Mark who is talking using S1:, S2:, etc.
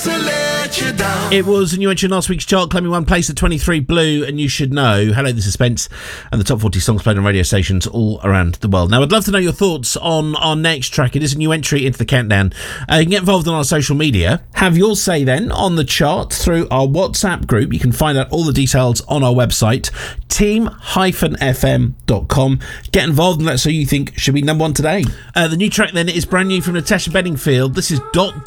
S1: It was a new entry in last week's chart, claiming one place at 23, Blue, and You Should Know. Hello, this is Spence, and the top 40 songs played on radio stations all around the world. Now, I'd love to know your thoughts on our next track. It is a new entry into the countdown. You can get involved on our social media. Have your say then on the chart through our WhatsApp group. You can find out all the details on our website, team-fm.com. Get involved and let us know who you think should be number one today. The new track then is brand new from Natasha Bedingfield. This is Dot